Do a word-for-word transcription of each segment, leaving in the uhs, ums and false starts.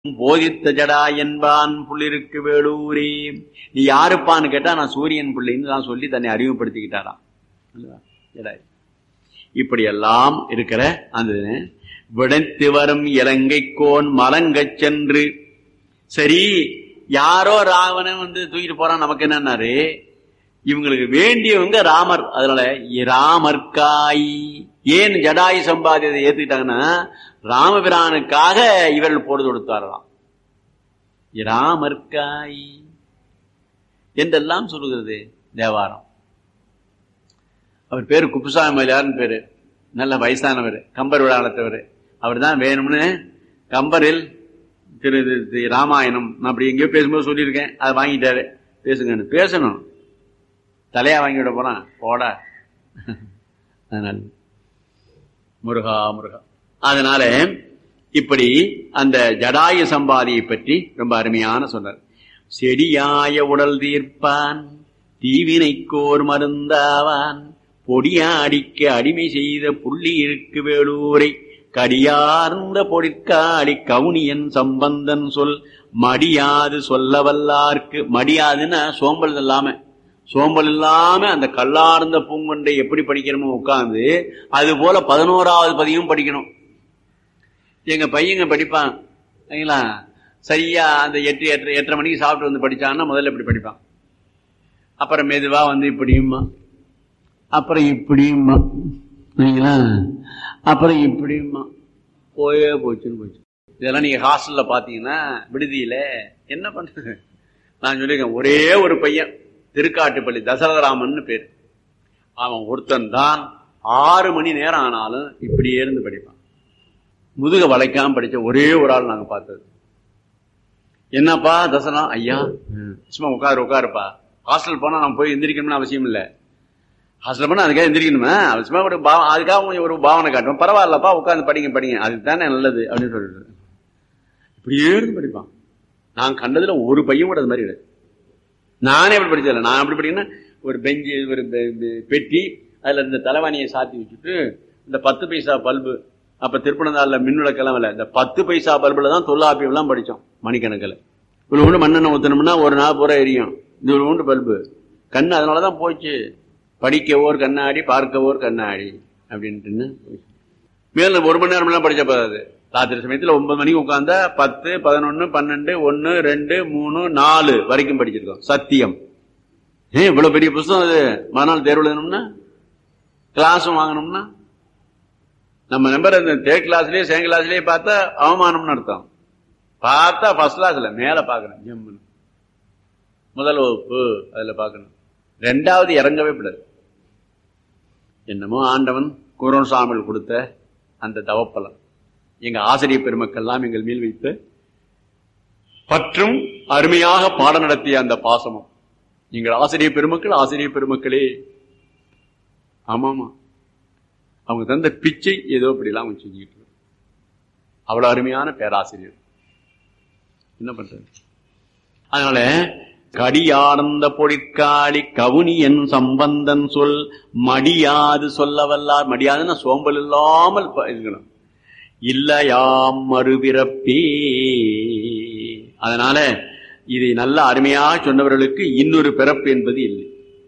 போதித்த ஜடா என்பான் புள்ளிருக்கு வேலூரே. நீ யாருப்பான்னு கேட்டா நான் சூரியன் பிள்ளைன்னு நான் சொல்லி தன்னை அறிமுகப்படுத்திக்கிட்டாராம் ஜடாய். இப்படி எல்லாம் இருக்கிற அந்த விடைத்து வரும் இலங்கைக்கோன் மலங்கச் சென்று, சரி யாரோ ராவணன் வந்து தூக்கிட்டு போறான், நமக்கு என்னன்னாரு, இவங்களுக்கு வேண்டியவங்க ராமர். அதனால ராமர்காய் ஏன் ஜடாயு சம்பாதியத்தை ஏத்துக்கிட்டாங்கன்னா ராமபிரானுக்காக இவர்கள் போடு கொடுத்தாரலாம். ராமர்காய் என்றெல்லாம் சொல்லுகிறது தேவாரம். அவர் பேரு குப்புசாமி மலையார்னு பேரு, நல்ல வயசானவர், கம்பர் விழானத்தவர். அவர் தான் வேணும்னு கம்பரில் திரு ராமாயணம் அப்படி எங்கேயோ பேசும்போது சொல்லியிருக்கேன், அதை வாங்கிட்டாரு. பேசுங்கன்னு பேசணும், தலையா வாங்கி விட போறான் போட. அதனால முருகா முருகா. அதனால இப்படி அந்த ஜடாயு சம்பாதியை பற்றி ரொம்ப அருமையான சொன்னார். செடியாய உடல் தீர்ப்பான் தீவினைக்கோர் மருந்தாவான் பொடியாடிக்க அடிமை செய்த புள்ளி இருக்கு வேலூரை கடியார்ந்த பொடிற்காடி கவுனியன் சம்பந்தன் சொல் மடியாது சொல்ல வல்லார்க்கு. மடியாதுன்னா சோம்பல் இல்லாம, சோம்பல் இல்லாம அந்த கல்லார்ந்த பூங்கொண்டை எப்படி படிக்கணுமோ உட்கார்ந்து அது போல பதினோராவது பதியும் படிக்கணும். எங்க பையங்க படிப்பான் சரிங்களா, சரியா அந்த எட்டு எட்டு எட்டரை மணிக்கு சாப்பிட்டு வந்து படிச்சான்னா முதல்ல இப்படி படிப்பான், அப்புறம் மெதுவா வந்து இப்படியுமா, அப்புறம் இப்படியுமா சரிங்களா, அப்புறம் இப்படியுமா, போயே போச்சுன்னு போச்சு. இதெல்லாம் நீங்க ஹாஸ்டல்ல பாத்தீங்கன்னா விடுதியில என்ன பண்றது. நான் சொல்லியிருக்கேன், ஒரே ஒரு பையன் திருக்காட்டுப்பள்ளி தசரதராமன் பேர், அவன் ஒருத்தன் தான் ஆறு மணி நேரம் ஆனாலும் இப்படியே இருந்து படிப்பான். முதுக வளைக்காம படிச்ச ஒரே ஒரு ஆள் நாங்க பார்த்தது. என்னப்பா தசரா ஐயா, சும்மா உட்காரு உட்காருப்பா. ஹாஸ்டல் போனா நம்ம போய் எந்திரிக்கணும்னு அவசியம் இல்லை, ஹாஸ்டல் போனா அதுக்காக எந்திரிக்கணுமே, அவசியமா ஒரு அதுக்காக ஒரு பாவனை காட்டுவோம். பரவாயில்லப்பா உட்காந்து படிங்க படிங்க, அதுக்கு தானே நல்லது அப்படின்னு சொல்லிட்டு இப்படியே இருந்து படிப்பான். நான் கண்டதுல ஒரு பையன் கூட அது மாதிரி கிடையாது. நானே அப்படி படிச்சதில்லை. நான் அப்படி படிக்கன்னா ஒரு பெஞ்சு ஒரு பெட்டி, அதுல இந்த தலைவாணியை சாத்தி வச்சுட்டு இந்த பத்து பைசா பல்பு, அப்ப திருப்பணந்தால மின்விளக்கெல்லாம் இல்லை, இந்த பத்து பைசா பல்புல தான் தொல்லாப்பியம் எல்லாம் படிச்சோம் மணிக்கணக்கில். இவ்வளவு உண்டு மண்ணெண்ணெய் ஊத்தணும்னா ஒரு நாள் பூரா எரியும், இது இவ்வளவு உண்டு பல்பு. கண்ணு அதனாலதான் போச்சு, படிக்கவோர் கண்ணாடி பார்க்கவோர் கண்ணாடி அப்படின்ட்டு. மேல ஒரு மணி நேரம் எல்லாம் படிச்ச போதாது. ராத்திரி சமயத்துல ஒன்பது மணிக்கு உட்கார்ந்தா பத்து பதினொன்னு பன்னெண்டு ஒன்னு ரெண்டு மூணு நாலு வரைக்கும் படிச்சிருக்கோம். சத்தியம் ஏன் இவ்வளவு பெரிய புத்தகம் அது. மறுநாள் தேர்வு எழுதணும்னா கிளாஸும் வாங்கணும்னா நம்ம நம்பர் இந்த தேர்ட் கிளாஸ்லயே செகண்ட் கிளாஸ்லயே பார்த்தா அவமானம்னு அர்த்தம். பார்த்தா ஃபர்ஸ்ட் கிளாஸ்ல மேல பாக்கணும், ஜம்முன்னு முதல் வகுப்பு அதுல பாக்கணும், ரெண்டாவது இறங்கவே கூடாது. என்னமோ ஆண்டவன் குரோன் சாமிகள் கொடுத்த அந்த தவப்பலம் எங்க ஆசிரியர் பெருமக்கள் எல்லாம் எங்கள் மேல் வைத்து பற்றும் அருமையாக பாடம் நடத்திய அந்த பாசமும் எங்கள் ஆசிரியர் பெருமக்கள் ஆசிரியர் பெருமக்களே. ஆமாமா, அவங்க தந்த பிச்சை ஏதோ இப்படிலாம் அவங்க செஞ்சுக்கிட்டு, அவ்வளவு அருமையான பேராசிரியர். என்ன பண்றது. அதனால கடியார்ந்த பொடிக்காளி கவுனியன் சம்பந்தன் சொல் மடியாது சொல்ல வல்லார். மடியாதுன்னா சோம்பல் இல்லாமல் இருக்கணும். இல்லையாம் மறுபிறப்பே. அதனால இதை நல்ல அருமையாக சொன்னவர்களுக்கு இன்னொரு பிறப்பு என்பது இல்லை.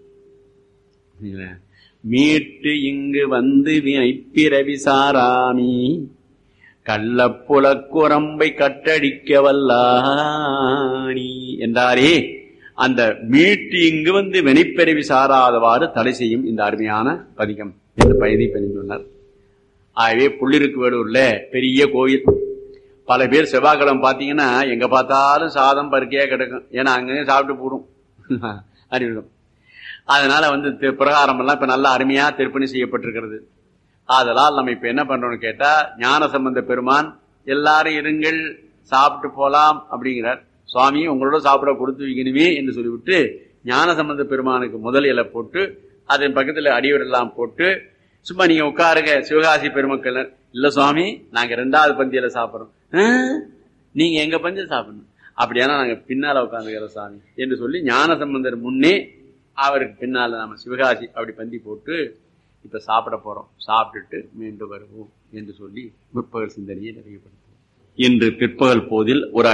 மீட்டு இங்கு வந்து வினைப்பிறவி சாராமி கள்ளப்புலக்குரம்பை கட்டடிக்க வல்லானி என்றாரே. அந்த மீட்டு இங்கு வந்து வினைப்பிறவி சாராதவாறு தடை செய்யும் இந்த அருமையான பதிகம் என்று பயிரை பதிந்துள்ளார். ஆகவே புள்ளிருக்கு வேலூர்ல பெரிய கோயில். பல பேர் செவ்வாய்க்கிழமை பாத்தீங்கன்னா எங்க பார்த்தாலும் சாதம் பருக்கையா கிடக்கும், ஏன்னா அங்கேயும் சாப்பிட்டு போடும் அறிவிடும். அதனால வந்து பிரகாரம் எல்லாம் இப்ப நல்லா அருமையா திருப்பணி செய்யப்பட்டிருக்கிறது. அதனால் நம்ம இப்ப என்ன பண்றோம்னு கேட்டா, ஞான சம்பந்த பெருமான் எல்லாரும் இருங்கள் சாப்பிட்டு போலாம் அப்படிங்கிறார். சுவாமி உங்களோட சாப்பிட கொடுத்து வைக்கணுமே என்று சொல்லிவிட்டு ஞான சம்பந்த பெருமானுக்கு முதல் இலை போட்டு அதன் பக்கத்துல அடியோர் எல்லாம் போட்டு சும்மா நீங்க உட்காருங்க சிவகாசி பெருமக்கள். இல்ல சுவாமி நாங்க ரெண்டாவது பந்தியில சாப்பிடுறோம், நீங்க எங்க பந்தியில சாப்பிடணும், அப்படியானா நாங்க பின்னால உட்காந்துக்கிறோம் சாமி என்று சொல்லி ஞான சம்பந்தர் முன்னே அவருக்கு பின்னால நாம சிவகாசி அப்படி பந்தி போட்டு இப்ப சாப்பிட போறோம், சாப்பிட்டுட்டு மீண்டும் வருவோம் என்று சொல்லி முற்பகல் சிந்தனையை நிறைவுபடுத்துவோம். இன்று பிற்பகல் போதில் ஒரு